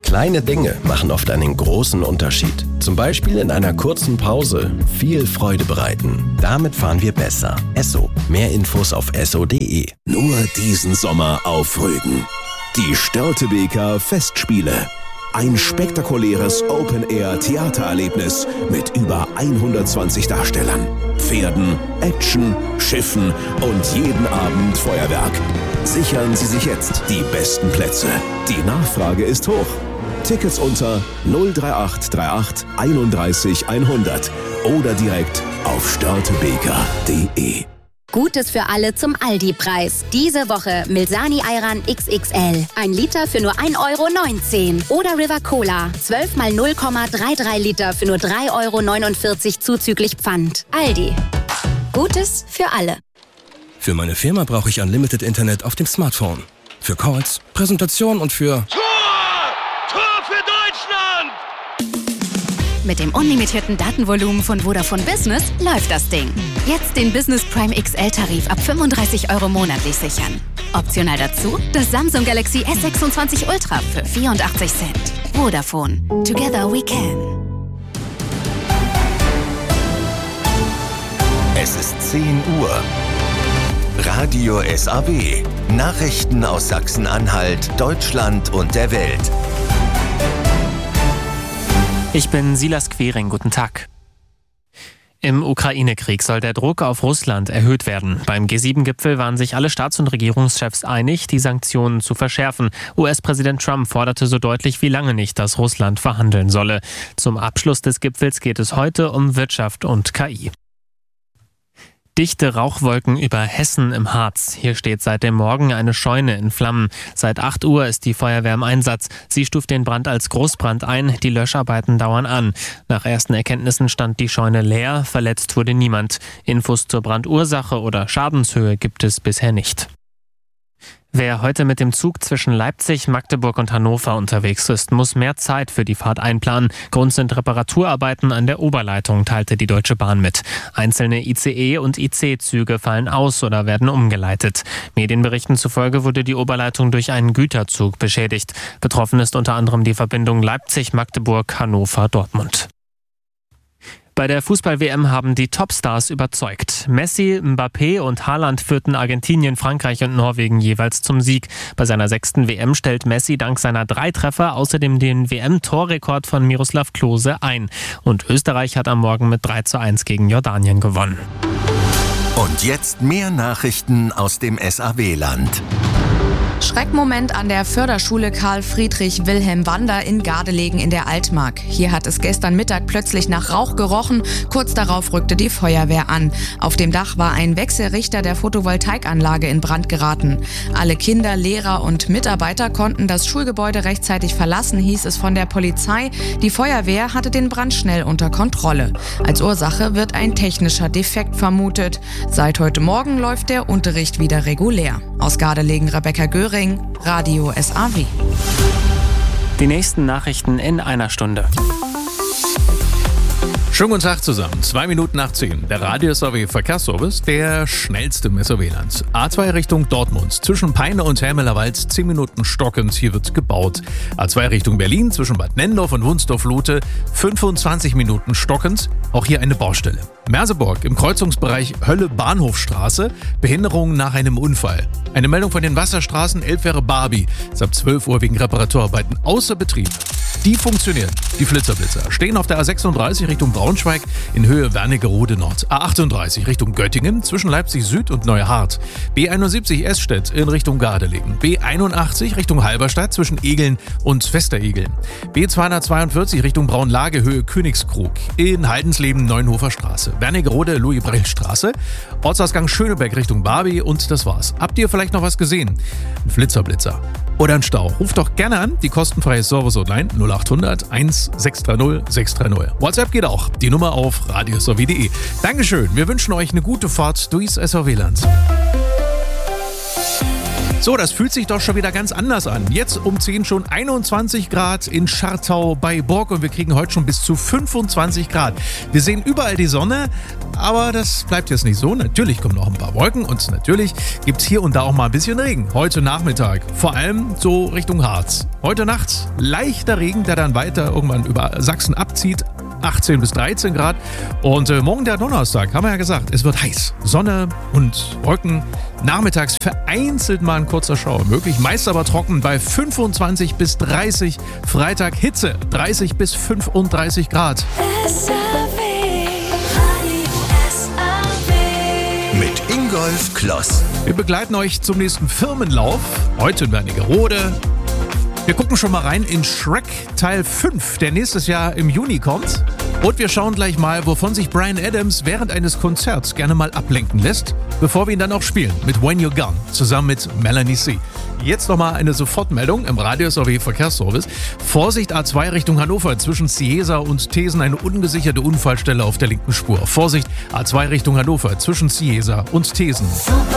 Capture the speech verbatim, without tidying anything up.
Kleine Dinge machen oft einen großen Unterschied. Zum Beispiel in einer kurzen Pause viel Freude bereiten. Damit fahren wir besser. Esso. Mehr Infos auf esso punkt de. Nur diesen Sommer auf Rügen. Die Störtebeker Festspiele. Ein spektakuläres Open-Air-Theatererlebnis mit über hundertzwanzig Darstellern, Pferden, Action, Schiffen und jeden Abend Feuerwerk. Sichern Sie sich jetzt die besten Plätze. Die Nachfrage ist hoch. Tickets unter null drei acht drei acht einunddreißig hundert oder direkt auf störtebeker punkt de. Gutes für alle zum Aldi-Preis. Diese Woche Milsani Ayran X X L. Ein Liter für nur ein Euro neunzehn. Oder River Cola. zwölf mal null Komma dreiunddreißig Liter für nur drei Euro neunundvierzig zuzüglich Pfand. Aldi. Gutes für alle. Für meine Firma brauche ich Unlimited Internet auf dem Smartphone. Für Calls, Präsentationen und für... Tor! Tor für Deutschland! Mit dem unlimitierten Datenvolumen von Vodafone Business läuft das Ding. Jetzt den Business Prime X L-Tarif ab fünfunddreißig Euro monatlich sichern. Optional dazu das Samsung Galaxy S sechsundzwanzig Ultra für vierundachtzig Cent. Vodafone. Together we can. Es ist zehn Uhr. Radio S A W. Nachrichten aus Sachsen-Anhalt, Deutschland und der Welt. Ich bin Silas Quering, guten Tag. Im Ukraine-Krieg soll der Druck auf Russland erhöht werden. Beim G sieben Gipfel waren sich alle Staats- und Regierungschefs einig, die Sanktionen zu verschärfen. U S-Präsident Trump forderte so deutlich wie lange nicht, dass Russland verhandeln solle. Zum Abschluss des Gipfels geht es heute um Wirtschaft und K I. Dichte Rauchwolken über Hessen im Harz. Hier steht seit dem Morgen eine Scheune in Flammen. Seit acht Uhr ist die Feuerwehr im Einsatz. Sie stuft den Brand als Großbrand ein. Die Löscharbeiten dauern an. Nach ersten Erkenntnissen stand die Scheune leer. Verletzt wurde niemand. Infos zur Brandursache oder Schadenshöhe gibt es bisher nicht. Wer heute mit dem Zug zwischen Leipzig, Magdeburg und Hannover unterwegs ist, muss mehr Zeit für die Fahrt einplanen. Grund sind Reparaturarbeiten an der Oberleitung, teilte die Deutsche Bahn mit. Einzelne I C E- und I C-Züge fallen aus oder werden umgeleitet. Medienberichten zufolge wurde die Oberleitung durch einen Güterzug beschädigt. Betroffen ist unter anderem die Verbindung Leipzig, Magdeburg, Hannover, Dortmund. Bei der Fußball-W M haben die Topstars überzeugt. Messi, Mbappé und Haaland führten Argentinien, Frankreich und Norwegen jeweils zum Sieg. Bei seiner sechsten W M stellt Messi dank seiner drei Treffer außerdem den W M-Torrekord von Miroslav Klose ein. Und Österreich hat am Morgen mit drei zu eins gegen Jordanien gewonnen. Und jetzt mehr Nachrichten aus dem S A W-Land. Schreckmoment an der Förderschule Karl Friedrich Wilhelm Wander in Gardelegen in der Altmark. Hier hat es gestern Mittag plötzlich nach Rauch gerochen. Kurz darauf rückte die Feuerwehr an. Auf dem Dach war ein Wechselrichter der Photovoltaikanlage in Brand geraten. Alle Kinder, Lehrer und Mitarbeiter konnten das Schulgebäude rechtzeitig verlassen, hieß es von der Polizei. Die Feuerwehr hatte den Brand schnell unter Kontrolle. Als Ursache wird ein technischer Defekt vermutet. Seit heute Morgen läuft der Unterricht wieder regulär. Aus Gardelegen Rebecca Göring, Radio S A W. Die nächsten Nachrichten in einer Stunde. Schönen guten Tag zusammen. Zwei Minuten nach zehn. Der Radio S A W Verkehrsservice, der schnellste im S A W-Land. A zwei Richtung Dortmund. Zwischen Peine und Helmelerwald zehn Minuten stockend. Hier wird gebaut. A zwei Richtung Berlin. Zwischen Bad Nenndorf und Wunsdorf-Lute fünfundzwanzig Minuten stockend. Auch hier eine Baustelle. Merseburg im Kreuzungsbereich Hölle-Bahnhofstraße. Behinderung nach einem Unfall. Eine Meldung von den Wasserstraßen Elbfähre-Barbie. Ist ab zwölf Uhr wegen Reparaturarbeiten außer Betrieb. Die funktionieren. Die Flitzerblitzer stehen auf der A sechsunddreißig Richtung Braunschweig in Höhe Wernigerode Nord. A achtunddreißig Richtung Göttingen zwischen Leipzig Süd und Neuhardt. B einundsiebzig Esstedt in Richtung Gardelegen. B einundachtzig Richtung Halberstadt zwischen Egeln und Westeregeln. B zweihundertzweiundvierzig Richtung Braunlage Höhe Königskrug in Haldensleben Neunhofer Straße. Wernigerode Louis-Brell-Straße. Ortsausgang Schöneberg Richtung Barbie und das war's. Habt ihr vielleicht noch was gesehen? Ein Flitzerblitzer oder ein Stau? Ruft doch gerne an. Die kostenfreie Service-Hotline null achthundert eins sechs drei null sechs drei null. WhatsApp geht auch. Die Nummer auf radio s a w punkt de. Dankeschön. Wir wünschen euch eine gute Fahrt durchs S A W-Land. So, das fühlt sich doch schon wieder ganz anders an. Jetzt um zehn schon einundzwanzig Grad in Schartau bei Bork und wir kriegen heute schon bis zu fünfundzwanzig Grad. Wir sehen überall die Sonne, aber das bleibt jetzt nicht so. Natürlich kommen noch ein paar Wolken und natürlich gibt es hier und da auch mal ein bisschen Regen. Heute Nachmittag, vor allem so Richtung Harz. Heute Nacht leichter Regen, der dann weiter irgendwann über Sachsen abzieht. achtzehn bis dreizehn Grad. Und äh, morgen der Donnerstag, haben wir ja gesagt, es wird heiß. Sonne und Wolken. Nachmittags vereinzelt mal ein kurzer Schauer möglich. Meist aber trocken bei fünfundzwanzig bis dreißig. Freitag Hitze, dreißig bis fünfunddreißig Grad. Mit Ingolf Kloss. Wir begleiten euch zum nächsten Firmenlauf. Heute in Wernigerode. Wir gucken schon mal rein in Shrek Teil fünf, der nächstes Jahr im Juni kommt. Und wir schauen gleich mal, wovon sich Bryan Adams während eines Konzerts gerne mal ablenken lässt, bevor wir ihn dann auch spielen mit When You're Gone, zusammen mit Melanie C. Jetzt nochmal eine Sofortmeldung im Radius A W Verkehrsservice. Vorsicht A zwei Richtung Hannover, zwischen Ciesa und Thesen eine ungesicherte Unfallstelle auf der linken Spur. Vorsicht A zwei Richtung Hannover, zwischen Ciesa und Thesen.